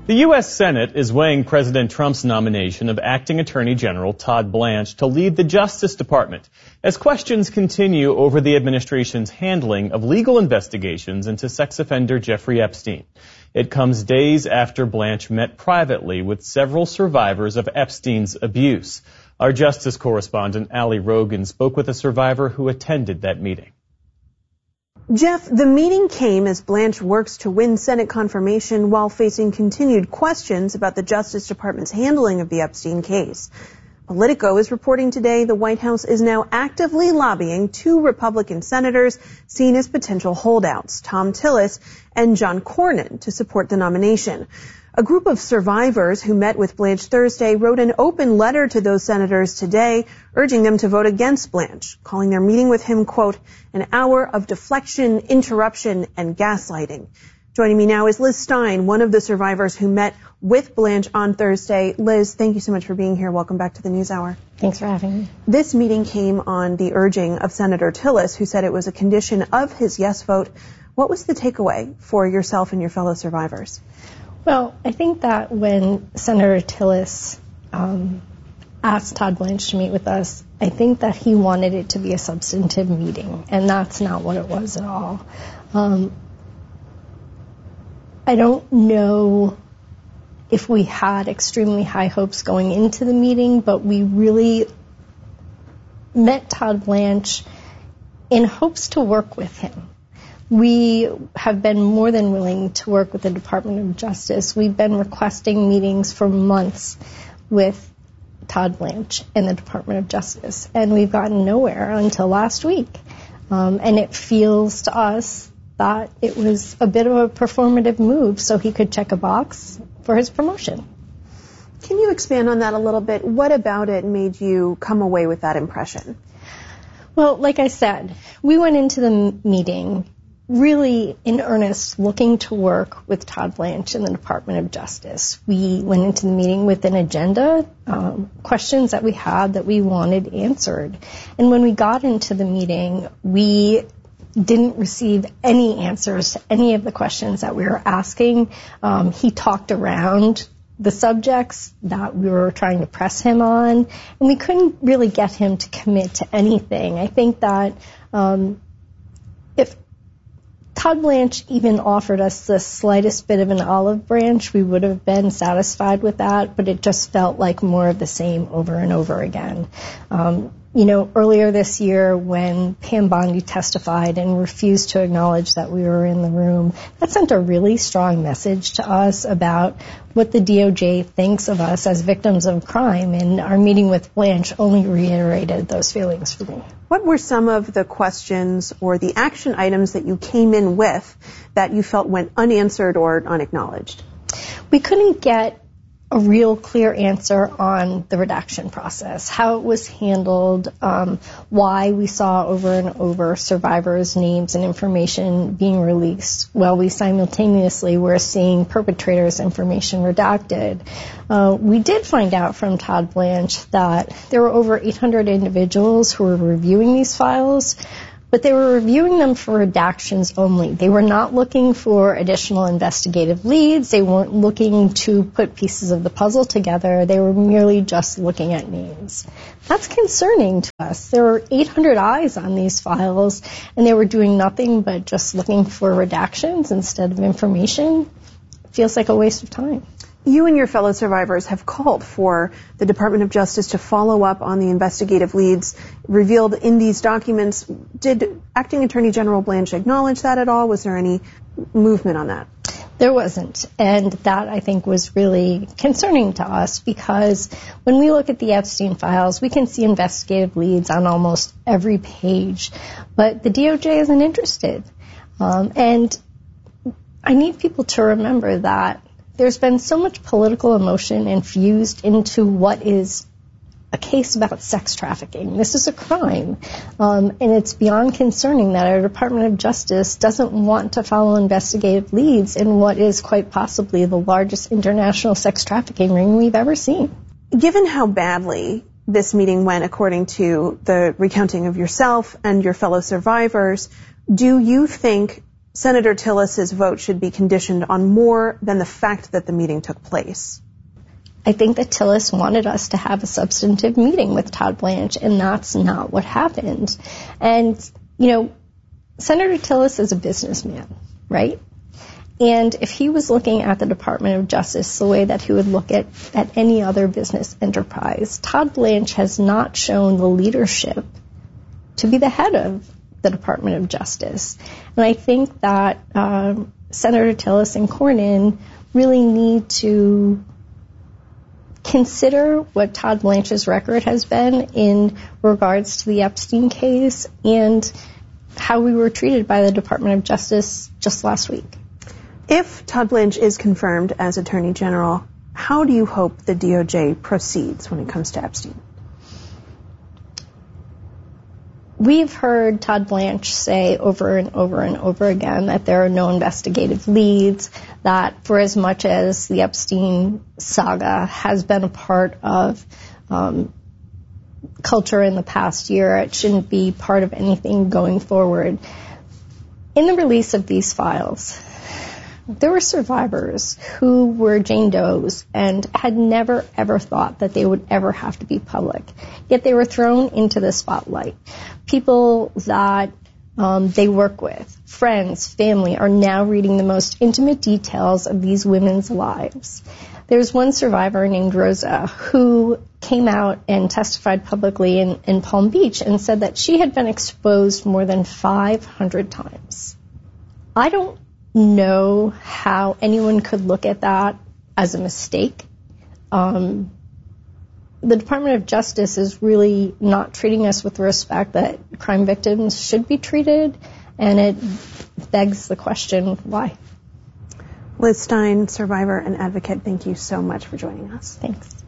The U.S. Senate is weighing President Trump's nomination of Acting Attorney General Todd Blanche to lead the Justice Department as questions continue over the administration's handling of legal investigations into sex offender Jeffrey Epstein. It comes days after Blanche met privately with several survivors of Epstein's abuse. Our justice correspondent, Ali Rogan, spoke with a survivor who attended that meeting. Jeff, the meeting came as Blanche works to win Senate confirmation while facing continued questions about the Justice Department's handling of the Epstein case. Politico is reporting today the White House is now actively lobbying two Republican senators seen as potential holdouts, Thom Tillis and John Cornyn, to support the nomination. A group of survivors who met with Blanche Thursday wrote an open letter to those senators today, urging them to vote against Blanche, calling their meeting with him, quote, an hour of deflection, interruption, and gaslighting. Joining me now is Liz Stein, one of the survivors who met with Blanche on Thursday. Liz, thank you so much for being here. Welcome back to the NewsHour. Thanks for having me. This meeting came on the urging of Senator Tillis, who said it was a condition of his yes vote. What was the takeaway for yourself and your fellow survivors? Well, I think that when Senator Tillis asked Todd Blanche to meet with us, I think that he wanted it to be a substantive meeting, and that's not what it was at all. I don't know if we had extremely high hopes going into the meeting, but we really met Todd Blanche in hopes to work with him. We have been more than willing to work with the Department of Justice. We've been requesting meetings for months with Todd Blanche and the Department of Justice, and we've gotten nowhere until last week. And it feels to us that it was a bit of a performative move so he could check a box for his promotion. Can you expand on that a little bit? What about it made you come away with that impression? Well, like I said, we went into the meeting really in earnest looking to work with Todd Blanche and the Department of Justice. We went into the meeting with an agenda, questions that we had that we wanted answered. And when we got into the meeting, we didn't receive any answers to any of the questions that we were asking. He talked around the subjects that we were trying to press him on, and we couldn't really get him to commit to anything. I think that if Todd Blanche even offered us the slightest bit of an olive branch, we would have been satisfied with that, but it just felt like more of the same over and over again. Earlier this year when Pam Bondi testified and refused to acknowledge that we were in the room, that sent a really strong message to us about what the DOJ thinks of us as victims of crime, and our meeting with Blanche only reiterated those feelings for me. What were some of the questions or the action items that you came in with that you felt went unanswered or unacknowledged? We couldn't get a real clear answer on the redaction process, how it was handled, why we saw over and over survivors' names and information being released while we simultaneously were seeing perpetrators' information redacted. We did find out from Todd Blanche that there were over 800 individuals who were reviewing these files, but they were reviewing them for redactions only. They were not looking for additional investigative leads. They weren't looking to put pieces of the puzzle together. They were merely just looking at names. That's concerning to us. There were 800 eyes on these files, and they were doing nothing but just looking for redactions instead of information. It feels like a waste of time. You and your fellow survivors have called for the Department of Justice to follow up on the investigative leads revealed in these documents. Did Acting Attorney General Blanche acknowledge that at all? Was there any movement on that? There wasn't, and that, I think, was really concerning to us because when we look at the Epstein files, we can see investigative leads on almost every page, but the DOJ isn't interested. And I need people to remember that there's been so much political emotion infused into what is a case about sex trafficking. This is a crime, and it's beyond concerning that our Department of Justice doesn't want to follow investigative leads in what is quite possibly the largest international sex trafficking ring we've ever seen. Given how badly this meeting went, according to the recounting of yourself and your fellow survivors, do you think Senator Tillis's vote should be conditioned on more than the fact that the meeting took place. I think that Tillis wanted us to have a substantive meeting with Todd Blanche, and that's not what happened. And, Senator Tillis is a businessman, right? And if he was looking at the Department of Justice the way that he would look at any other business enterprise, Todd Blanche has not shown the leadership to be the head of the Department of Justice. And I think that Senator Tillis and Cornyn really need to consider what Todd Blanche's record has been in regards to the Epstein case and how we were treated by the Department of Justice just last week. If Todd Blanche is confirmed as Attorney General, how do you hope the DOJ proceeds when it comes to Epstein? We've heard Todd Blanche say over and over and over again that there are no investigative leads, that for as much as the Epstein saga has been a part of culture in the past year, it shouldn't be part of anything going forward. In the release of these files, there were survivors who were Jane Does and had never, ever thought that they would ever have to be public. Yet they were thrown into the spotlight. People that they work with, friends, family, are now reading the most intimate details of these women's lives. There's one survivor named Rosa who came out and testified publicly in Palm Beach and said that she had been exposed more than 500 times. I don't know how anyone could look at that as a mistake. The Department of Justice is really not treating us with the respect that crime victims should be treated, and it begs the question, why? Liz Stein, survivor and advocate, thank you so much for joining us. Thanks.